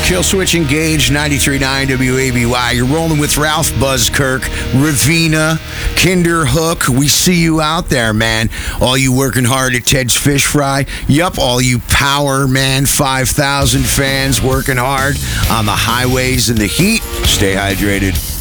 Kill Switch Engage, 93.9 WABY. You're rolling with Ralph Buzzkirk, Ravina, Kinderhook. We see you out there, man. All you working hard at Ted's Fish Fry. Yup, all you Power Man 5000 fans working hard on the highways in the heat. Stay hydrated.